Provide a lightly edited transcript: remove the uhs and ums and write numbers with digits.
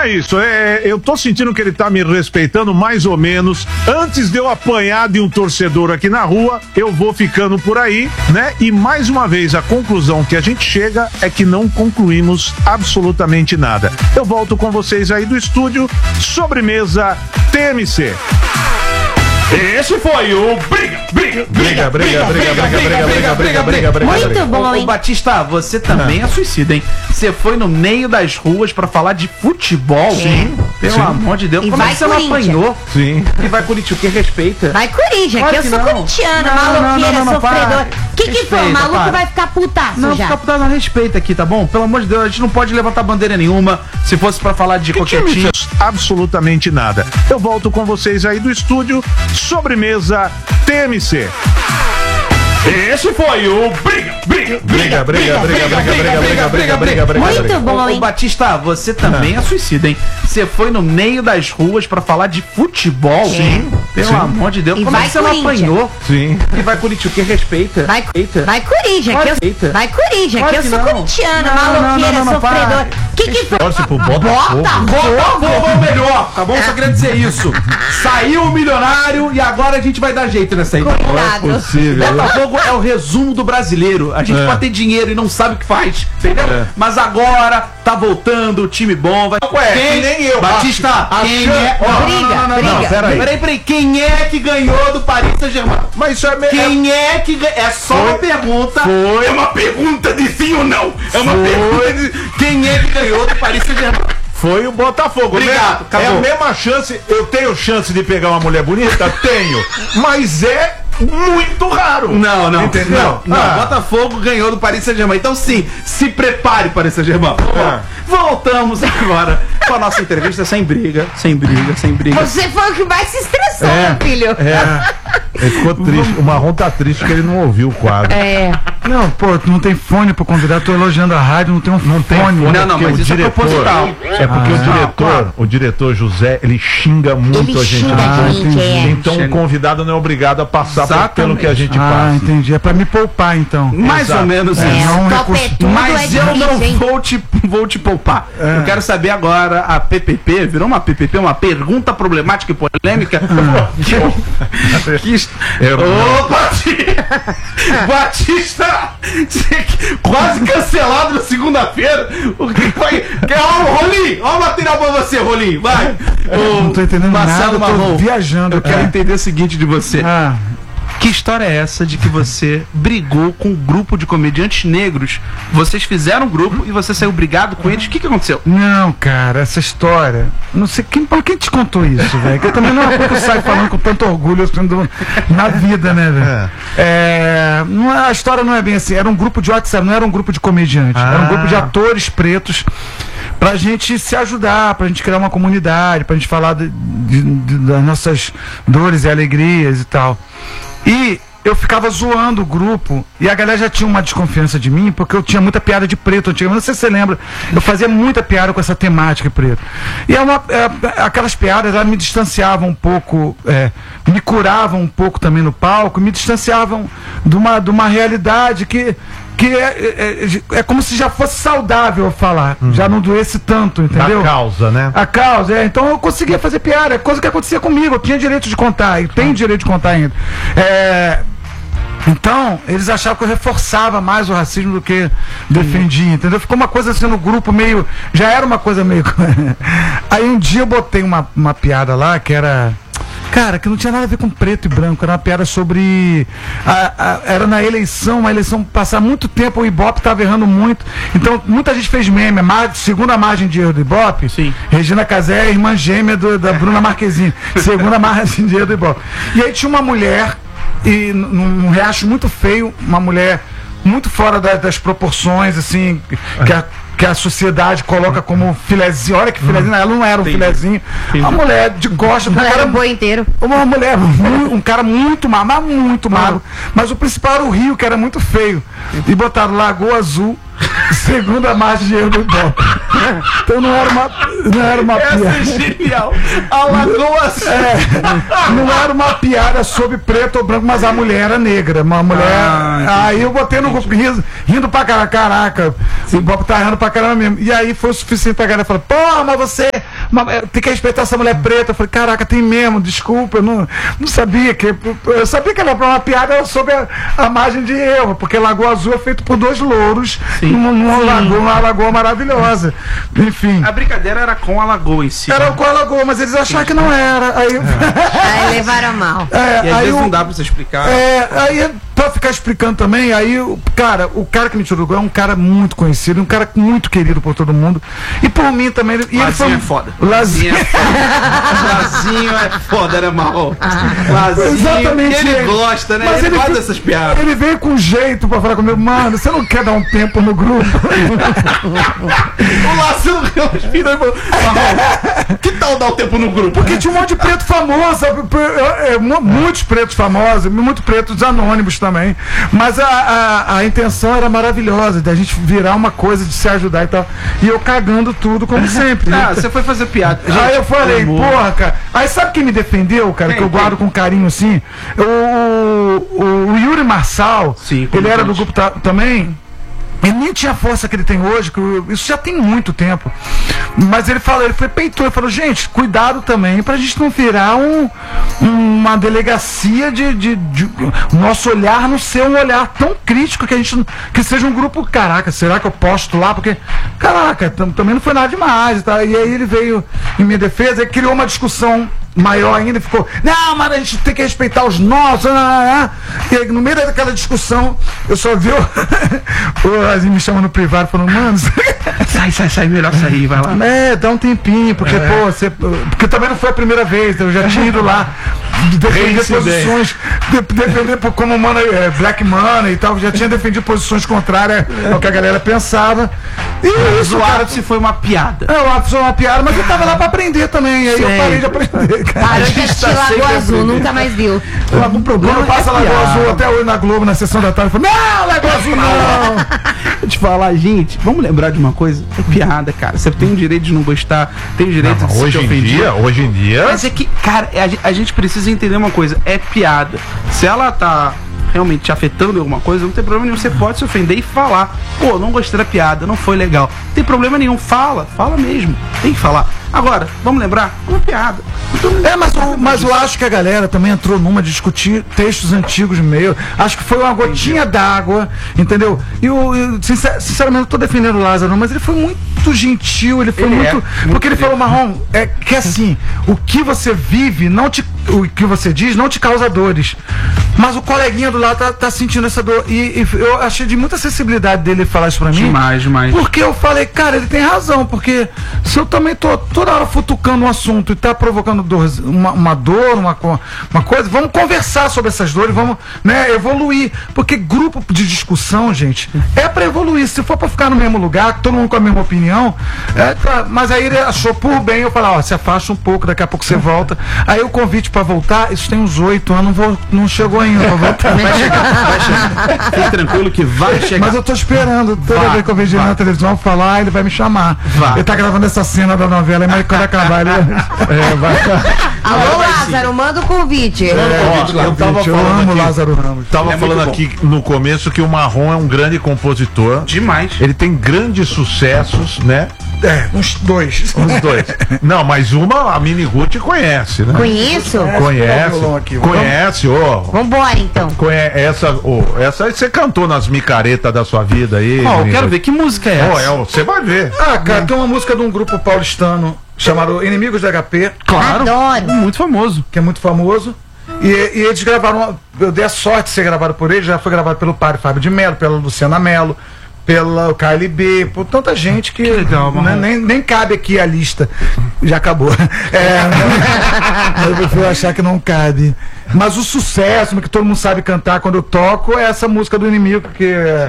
é isso. Eu tô sentindo que ele tá me respeitando mais ou menos. Antes de eu apanhar de um torcedor aqui na rua, eu vou ficando por aí, né? E mais uma vez, a conclusão que a gente chega é que não concluímos absolutamente nada. Eu volto com vocês aí do estúdio. Sobremesa TMC. Esse foi o Briga. Muito bom, hein? Ô, Batista, você também é suicida, hein? Você foi no meio das ruas pra falar de futebol. Sim. Pelo amor de Deus. E Como é vai que você não Corinthians. apanhou? Sim. E vai Corinthians, o que respeita? Vai Corinthians, Claro que eu que sou não. corintiana, Não, maloqueira, não, sofredora. para. O que foi? O Respeita, maluco para. vai ficar putaço Não, já. fica dando respeito aqui, tá bom? Pelo amor de Deus, a gente não pode levantar bandeira nenhuma. Se fosse pra falar de qualquer time. Absolutamente nada. Eu volto com vocês aí do estúdio. Sobremesa TMC. Esse foi o Briga. Muito bom, Ô, hein? Batista, você também é suicida, hein? Você foi no meio das ruas pra falar de futebol. Sim. Pelo amor de Deus. E Como é vai que você não Corinthians. apanhou? Sim. E vai Corinthians, o que respeita? Vai Corinthians, Claro que eu respeita. vai Corinthians, Claro que eu que sou não. corintiana, Não, maloqueira, não, sofredora. para. O que foi? Torce pro Botafogo. Botafogo é o melhor, tá bom? Só queria dizer isso. Saiu o milionário e agora a gente vai dar jeito nessa aí. Coitado. Botafogo é o resumo do brasileiro. A gente pode ter dinheiro e não sabe o que faz, entendeu? Mas agora tá voltando o time bom. Vai... que nem eu. Batista, quem é... Briga. Peraí. Quem é que ganhou do Paris Saint-Germain? Mas isso é Quem é que ganhou? É só uma pergunta. Foi. É uma pergunta de sim ou não. É uma pergunta de... Quem é que ganhou do Paris Saint-Germain? Foi o Botafogo. Obrigado, É a acabou. mesma chance. Eu tenho chance de pegar uma mulher bonita? Tenho. Mas é muito raro. Não. Entendeu? Não. Botafogo ganhou do Paris Saint-Germain. Então sim, se prepare para Paris Saint-Germain. Voltamos agora com a nossa entrevista sem briga. Você foi o que mais se estressou, meu filho. Ele ficou triste. O Marrom tá triste que ele não ouviu o quadro. Não, pô, não tem fone pro convidado, tô elogiando a rádio, não tem um fone. Não, mas isso é proposital. É porque o diretor José, ele xinga muito Ele a gente. xinga a gente, Então o convidado não é obrigado a passar pelo que a gente passa. Entendi. É pra me poupar, então. Mais ou menos É, isso. o topetudo Mas é eu difícil, não hein? vou te poupar. Eu quero saber agora, a PPP, virou uma PPP, uma pergunta problemática e polêmica. Ô, Batista! Quase cancelado na segunda-feira. O que vai... Ó, o Rolim! Ó o material pra você, Rolim! Vai! Não tô entendendo Marcelo nada, tô Marrom, viajando. eu quero entender o seguinte de você. Que história é essa de que você brigou com um grupo de comediantes negros? Vocês fizeram um grupo e você saiu brigado com eles. O que aconteceu? Não, cara, essa história. Não sei quem te contou isso, velho. Que eu também não é uma coisa que eu saio falando com tanto orgulho na vida, né, velho? A história não é bem assim. Era um grupo de WhatsApp, não era um grupo de comediantes. Era um grupo de atores pretos pra gente se ajudar, pra gente criar uma comunidade, pra gente falar das nossas dores e alegrias e tal. E eu ficava zoando o grupo e a galera já tinha uma desconfiança de mim porque eu tinha muita piada de preto antigamente. Não sei se você lembra, eu fazia muita piada com essa temática de preto. E aquelas piadas elas me distanciavam um pouco, me curavam um pouco também no palco, me distanciavam de uma realidade que é como se já fosse saudável eu falar, já não doesse tanto, entendeu? A causa, né? A causa, então eu conseguia fazer piada, coisa que acontecia comigo, eu tinha direito de contar, e tenho direito de contar ainda. Então, eles achavam que eu reforçava mais o racismo do que defendia, entendeu? Ficou uma coisa assim no grupo meio, já era uma coisa meio... Aí um dia eu botei uma piada lá que era... Cara, que não tinha nada a ver com preto e branco, era uma piada sobre... era na eleição, uma eleição passar muito tempo, o Ibope estava errando muito, então muita gente fez meme, segunda margem de erro do Ibope, Regina Casé é a irmã gêmea da Bruna Marquezine, segunda margem de erro do Ibope. E aí tinha uma mulher, e num riacho muito feio, uma mulher muito fora das proporções, assim, que a sociedade coloca como filezinho. Olha que filezinho, ela não era um filezinho. Uma mulher de costas, Não era um boi inteiro. uma mulher, um cara muito magro, mas o principal era o rio, que era muito feio. E botaram Lagoa Azul, segunda margem de erro do Ibope. Então não era uma piada. Essa é genial! A Lagoa Azul! Não era uma piada sobre preto ou branco, mas a mulher era negra. Uma mulher. Aí eu botei no grupo rindo pra caraca. O Ibope tá rindo pra caramba mesmo. E aí foi o suficiente pra galera falar: pô, mas você tem que respeitar essa mulher preta. Eu falei, caraca, tem mesmo, desculpa, eu não sabia que. Eu sabia que era pra uma piada, era sobre a margem de erro, porque Lagoa Azul é feito por 2 louros numa lagoa maravilhosa. Enfim. A brincadeira era com a lagoa em si. Era com a lagoa, mas eles acharam que não era. Aí levaram mal. E às vezes não dá pra você explicar. Aí, pra ficar explicando também, aí o cara que me tirou do gol é um cara muito conhecido, um cara muito querido por todo mundo. E por mim também. E Lazinho ele foi é foda. Lazinho é foda. Lazinho é foda, né, Marrom? Lazinho. Exatamente. Ele gosta, né? Mas ele gosta dessas piadas. Ele veio com jeito pra falar comigo, mano, você não quer dar um tempo no grupo? O Lazinho respira e falou, Marrom, que tal dar um tempo no grupo? Porque tinha um monte de preto famoso, sabe? Muitos pretos famosos, muitos pretos anônimos também. Mas a intenção era maravilhosa, da gente virar uma coisa de se ajudar e tal. E eu cagando tudo, como sempre. Você foi fazer piada. Gente, aí eu falei, porra, cara. Aí sabe quem me defendeu, cara? Que eu guardo com carinho assim? O Yuri Marçal. Sim, ele era do grupo também. Ele nem tinha a força que ele tem hoje, isso já tem muito tempo. Mas ele peitou, ele falou, gente, cuidado também pra gente não virar uma delegacia de nosso olhar não ser um olhar tão crítico que seja um grupo, caraca, será que eu posto lá? Porque, caraca, também não foi nada demais, tá? E aí ele veio em minha defesa e criou uma discussão maior ainda, ficou, não, mas a gente tem que respeitar os nossos, e aí, no meio daquela discussão, eu só vi o Azinho me chamando no privado, falando, mano, sai, melhor sair, vai lá. Dá um tempinho, porque, porque também não foi a primeira vez, eu já tinha ido lá defender posições, defender como Black Money e tal, já tinha defendido posições contrárias ao que a galera pensava. E isso, o ápice foi uma piada. O ápice foi uma piada, mas eu tava lá pra aprender também, aí eu parei de aprender. Parou de assistir Lagoa Azul, nunca mais viu. Algum problema? Quando passa Lagoa Azul até hoje na Globo, na sessão da tarde, eu falo, não, Lagoa Azul não! Vou te falar, gente, vamos lembrar de uma coisa? É piada, cara. Você tem o direito de não gostar, tem o direito de se ofender. Hoje em dia. Mas é que, cara, a gente precisa entender uma coisa, é piada. Se ela tá realmente te afetando em alguma coisa, não tem problema nenhum, você pode se ofender e falar, pô, não gostei da piada, não foi legal. Não tem problema nenhum, fala mesmo, tem que falar. Agora, vamos lembrar, uma piada. Mas eu acho que a galera também entrou numa de discutir textos antigos meio. Acho que foi uma gotinha d'água, entendeu? E sinceramente, eu tô defendendo o Lázaro, mas ele foi muito gentil, ele foi muito porque ele falou, Marrom, que assim, o que você vive, o que você diz, não te causa dores. Mas o coleguinha do lado tá sentindo essa dor. E eu achei de muita sensibilidade dele falar isso pra mim. Demais. Porque eu falei, cara, ele tem razão, porque se eu também tô toda hora futucando um assunto e tá provocando uma dor, uma coisa, vamos conversar sobre essas dores, vamos, evoluir. Porque grupo de discussão, gente, é pra evoluir. Se for pra ficar no mesmo lugar, todo mundo com a mesma opinião, mas aí ele achou por bem, eu falei, se afasta um pouco, daqui a pouco você volta. Aí o convite pra voltar, isso tem uns 8 anos, não chegou ainda pra voltar. Vai chegar. Fique tranquilo que vai chegar. Mas eu tô esperando, toda vez que eu vejo ele na televisão falar, ele vai me chamar. Ele tá gravando essa cena da novela, mas quando acabar ele vai. Alô, Lázaro, manda o convite. Eu amo Lázaro Ramos. Tava falando aqui no começo que o Marrom é um grande compositor. Demais. Ele tem grandes sucessos, né? Uns dois. Não, mas a Mini Ruth conhece, né? Conheço? Conhece, Vambora, então. Essa aí você cantou nas micaretas da sua vida aí. Eu quero ver, que música é essa? Você vai ver. Cara, tem uma música de um grupo paulistano chamado Inimigos da HP. Claro. Adoro. Muito famoso. Que é muito famoso. E eles gravaram, eu dei a sorte de ser gravado por eles, já foi gravado pelo padre Fábio de Mello, pela Luciana Mello, pela KLB, por tanta gente que legal, nem cabe aqui a lista. Já acabou. Eu prefiro achar que não cabe. Mas o sucesso, que todo mundo sabe cantar quando eu toco, é essa música do Inimigo, que